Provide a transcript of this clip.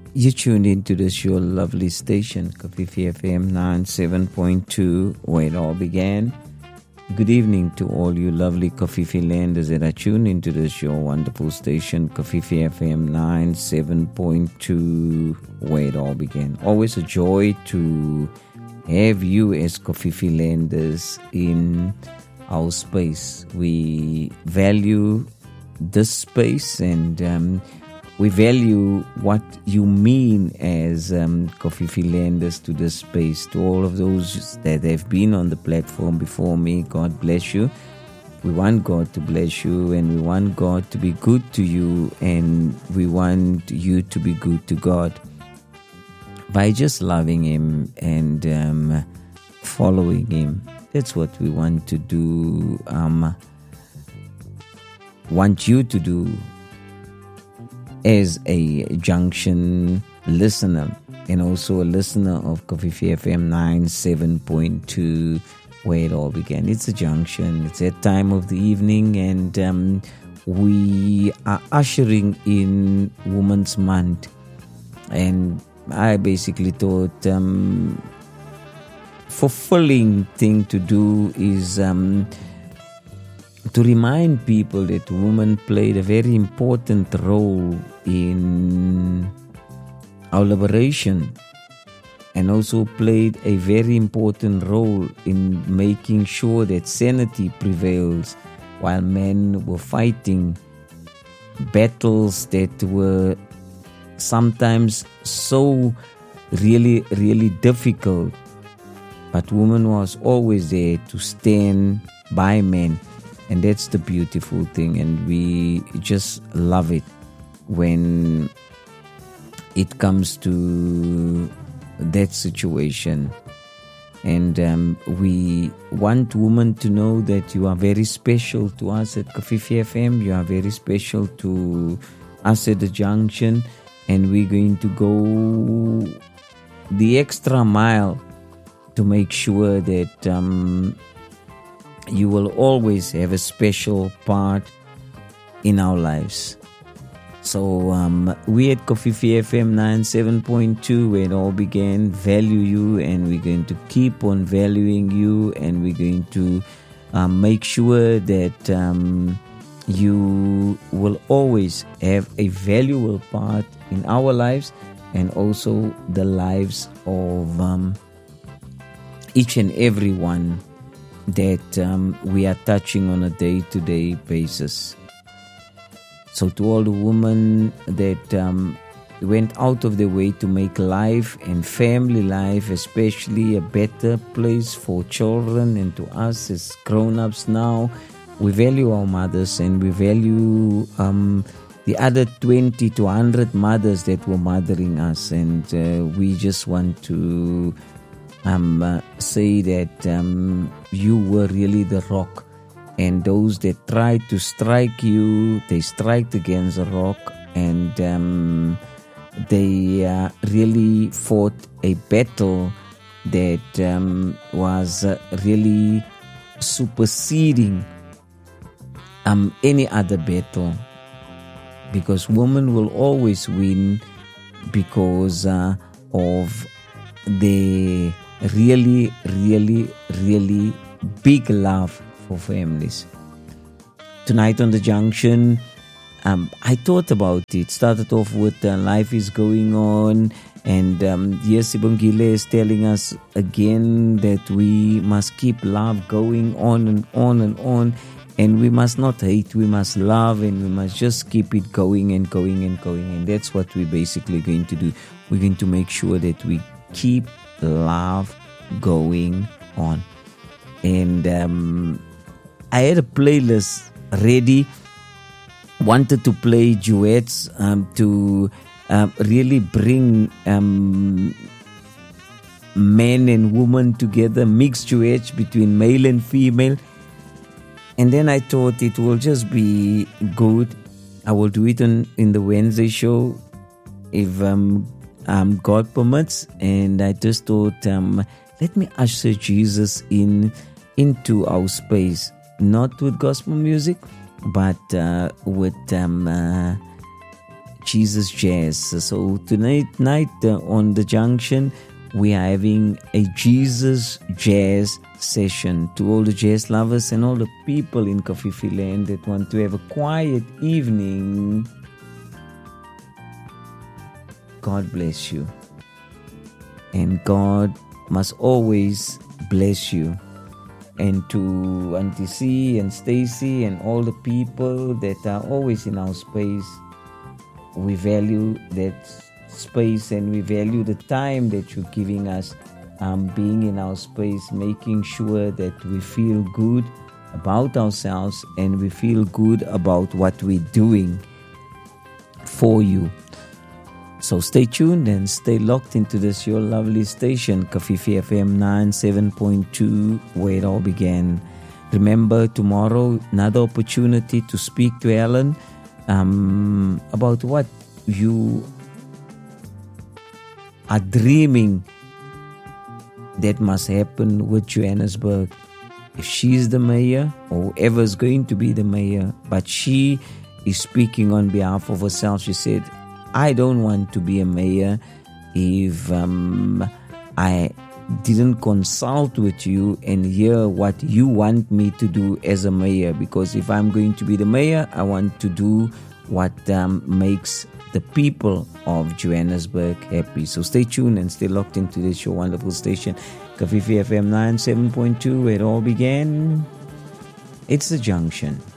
You tuned into this your lovely station, Kofifi FM 97.2, where it all began. Good evening to all you lovely Kofifi landers that are tuned into this your wonderful station, Kofifi FM 97.2, where it all began. Always a joy to have you as Kofifi landers in our space. We value this space and we value what you mean as Kofifi landers to this space. To all of those that have been on the platform before me, God bless you. We want God to bless you, and we want God to be good to you, and we want you to be good to God by just loving Him and following Him. That's what we want to do. Want you to do as a junction listener and also a listener of Kofifi FM 97.2, where it all began. It's a junction. It's that time of the evening, and we are ushering in Women's Month. And I basically thought fulfilling thing to do is to remind people that women played a very important role in our liberation, and also played a very important role in making sure that sanity prevails while men were fighting battles that were sometimes so really, really difficult. But woman was always there to stand by men. And that's the beautiful thing, and we just love it when it comes to that situation. And we want women to know that you are very special to us at Kofifi FM. You are very special to us at the junction, and we're going to go the extra mile to make sure that you will always have a special part in our lives. So we at Kofifi FM 97.2, where it all began, value you, and we're going to keep on valuing you, and we're going to make sure that you will always have a valuable part in our lives, and also the lives of each and every one that we are touching on a day-to-day basis. So to all the women that went out of their way to make life and family life especially a better place for children, and to us as grown-ups now, we value our mothers, and we value the other 20 to 100 mothers that were mothering us, and we just want to say that you were really the rock, and those that tried to strike you, they striked against the rock, and they really fought a battle that was really superseding any other battle, because women will always win because of the really, really, really big love for families. Tonight on the junction, I thought about it. Started off with life is going on, and yes, Sibongile is telling us again that we must keep love going on and on and on, and we must not hate, we must love, and we must just keep it going and going and going, and that's what we're basically going to do. We're going to make sure that we keep love going on. And I had a playlist ready, wanted to play duets to really bring men and women together, mixed duets between male and female. And then I thought it will just be good. I will do it in the Wednesday show if God permits. And I just thought, let me usher Jesus into our space, not with gospel music, but with Jesus Jazz. So tonight on the Junction, we are having a Jesus Jazz session. To all the jazz lovers and all the people in Kafifi land that want to have a quiet evening, God bless you. And God must always bless you. And to Auntie C and Stacy and all the people that are always in our space, we value that space and we value the time that you're giving us, being in our space, making sure that we feel good about ourselves and we feel good about what we're doing for you. So stay tuned and stay locked into this, your lovely station, Kafifi FM 97.2, where it all began. Remember, tomorrow, another opportunity to speak to Ellen about what you are dreaming that must happen with Johannesburg. If she's the mayor, or whoever's going to be the mayor, but she is speaking on behalf of herself. She said, I don't want to be a mayor if I didn't consult with you and hear what you want me to do as a mayor. Because if I'm going to be the mayor, I want to do what makes the people of Johannesburg happy. So stay tuned and stay locked into this, your wonderful station, Kafifi FM 97.2, where it all began. It's the Junction.